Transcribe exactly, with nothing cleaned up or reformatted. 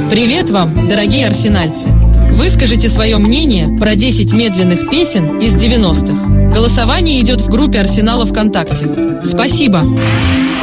Привет вам, дорогие арсенальцы! Выскажите свое мнение про десять медленных песен из девяностых. Голосование идет в группе Арсенала ВКонтакте. Спасибо!